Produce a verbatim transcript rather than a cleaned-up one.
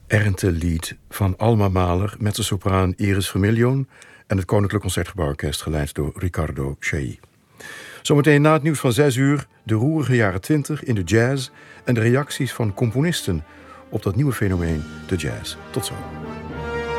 Ernte-lied van Alma Mahler met de sopraan Iris Vermillion en het Koninklijk Concertgebouworkest geleid door Riccardo Chailly. Zometeen na het nieuws van zes uur de roerige jaren twintig in de jazz en de reacties van componisten op dat nieuwe fenomeen, de jazz. Tot zo.